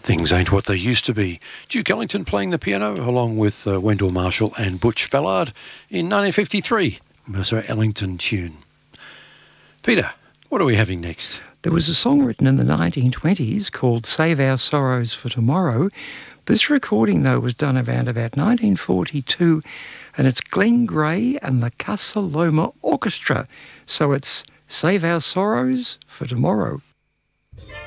Things Ain't What They Used to Be. Duke Ellington playing the piano along with Wendell Marshall and Butch Ballard in 1953. Mercer Ellington tune. Peter, what are we having next? There was a song written in the 1920s called Save Our Sorrows for Tomorrow. This recording, though, was done around about 1942, and it's Glenn Gray and the Casa Loma Orchestra. So it's Save Our Sorrows for Tomorrow.